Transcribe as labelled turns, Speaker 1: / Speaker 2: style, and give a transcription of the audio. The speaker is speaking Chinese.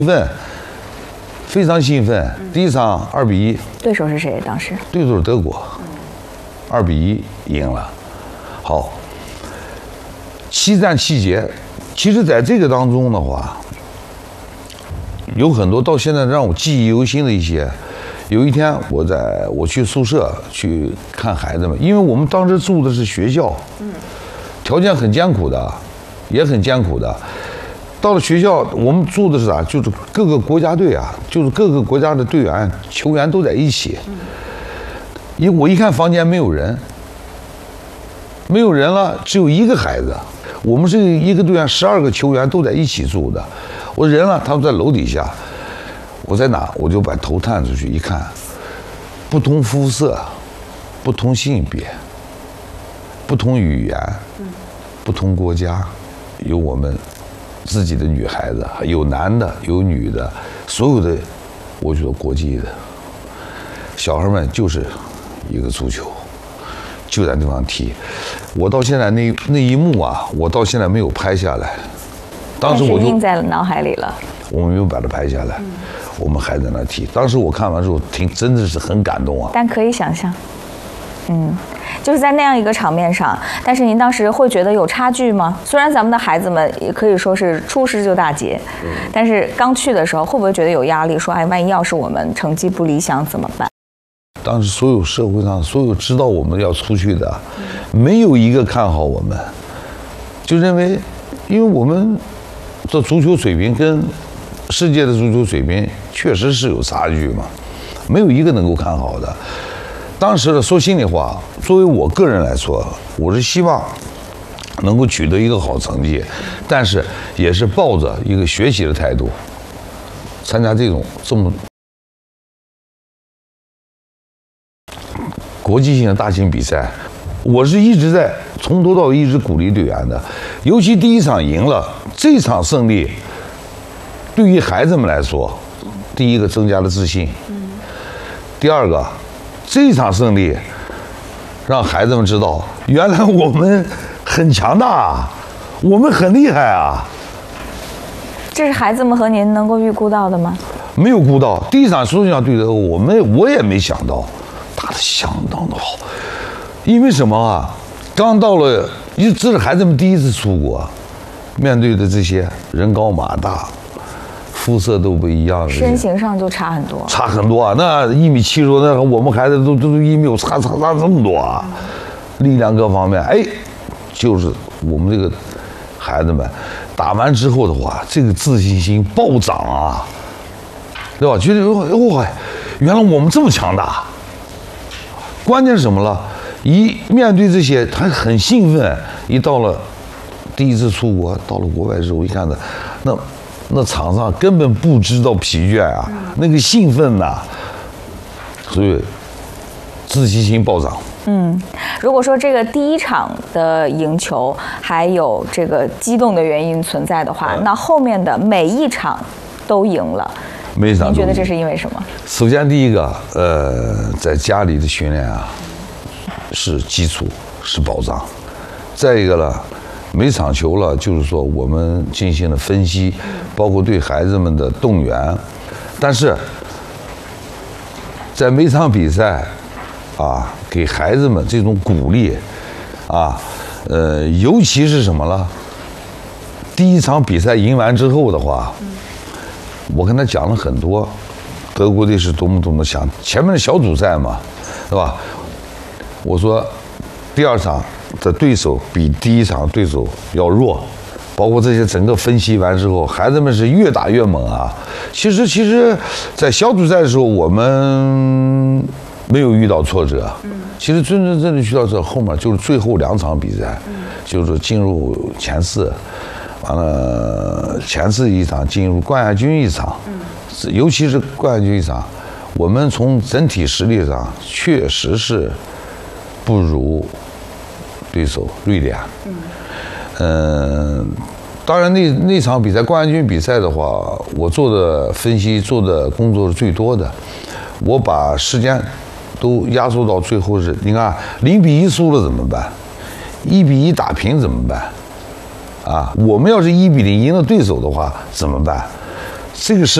Speaker 1: 奋，非常兴奋。第一场2-1，
Speaker 2: 对手是谁？当时
Speaker 1: 对手是德国，2-1赢了。好，7战7捷。其实，在这个当中的话，有很多到现在让我记忆犹新的一些。有一天，我去宿舍去看孩子们，因为我们当时住的是学校，条件很艰苦的，也很艰苦的。到了学校，我们住的是啥？就是各个国家队啊，就是各个国家的队员、球员都在一起。我一看房间没有人，没有人了，只有一个孩子。我们是一个队员，12个球员都在一起住的。我人了，他们在楼底下。我在哪？我就把头探出去一看，不同肤色，不同性别，不同语言，不同国家，有我们自己的女孩子，有男的，有女的，所有的，我觉得国际的小孩们就是一个足球，就在那地方踢。我到现在那一幕啊，我到现在没有拍下来。当时我就
Speaker 2: 印在了脑海里了。
Speaker 1: 我们没有把它拍下来，我们还在那踢。当时我看完之后，真的是很感动啊。
Speaker 2: 但可以想象，就是在那样一个场面上，但是您当时会觉得有差距吗？虽然咱们的孩子们也可以说是初识就大捷，但是刚去的时候会不会觉得有压力？说哎，万一要是我们成绩不理想怎么办？
Speaker 1: 当时所有社会上所有知道我们要出去的，没有一个看好我们，就认为，因为我们的足球水平跟世界的足球水平确实是有差距嘛，没有一个能够看好的。当时的说心里话，作为我个人来说，我是希望能够取得一个好成绩，但是也是抱着一个学习的态度参加这么国际性的大型比赛。我是一直在从头到尾一直鼓励队员的，尤其第一场赢了，这场胜利对于孩子们来说，第一个增加了自信，第二个，这场胜利让孩子们知道，原来我们很强大啊，我们很厉害啊。
Speaker 2: 这是孩子们和您能够预估到的吗？
Speaker 1: 没有估到。第一场苏州对德，我也没想到，打得相当的好。因为什么啊？刚到了，这是孩子们第一次出国，面对的这些人高马大，肤色都不一样，
Speaker 2: 身形上就差很多，
Speaker 1: 差很多啊！那1.70米，那我们孩子都1米，差这么多啊！力量各方面，哎，就是我们这个孩子们打完之后的话，这个自信心暴涨啊，对吧？觉得哇，原来我们这么强大。关键是什么了？一面对这些，他很兴奋。一到了第一次出国，到了国外之后，一看到那场上根本不知道疲倦啊，那个兴奋呐，所以自信心暴涨。
Speaker 2: 如果说这个第一场的赢球还有这个激动的原因存在的话，那后面的每一场都赢了，
Speaker 1: 每一场都赢。
Speaker 2: 您觉得这是因为什么？
Speaker 1: 首先第一个，在家里的训练啊，是基础，是保障。再一个呢，每场球了，就是说我们进行了分析，包括对孩子们的动员。但是在每场比赛啊，给孩子们这种鼓励啊，尤其是什么了？第一场比赛赢完之后的话，我跟他讲了很多，德国队是多么强，前面的小组赛嘛，对吧？我说，第二场的对手比第一场对手要弱，包括这些整个分析完之后，孩子们是越打越猛啊。其实，在小组赛的时候，我们没有遇到挫折。其实真正遇到这后面就是最后2场比赛，就是进入前4，完了前4一场进入冠亚军一场，尤其是冠亚军一场，我们从整体实力上确实是不如对手瑞典。当然那场比赛冠亚军比赛的话，我做的分析做的工作是最多的，我把时间都压缩到最后是，你看0-1输了怎么办？1-1打平怎么办？啊，我们要是1-0赢了对手的话怎么办？ 这个是。